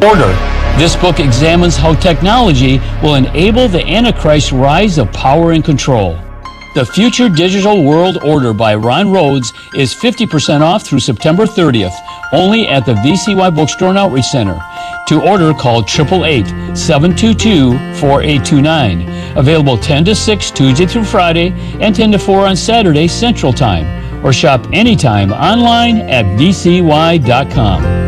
Order. This book examines how technology will enable the Antichrist's rise of power and control. The Future Digital World Order by Ron Rhodes is 50% off through September 30th, only at the VCY Bookstore and Outreach Center. To order, call 888-722-4829. Available 10 to 6 Tuesday through Friday and 10 to 4 on Saturday Central Time. Or shop anytime online at vcy.com.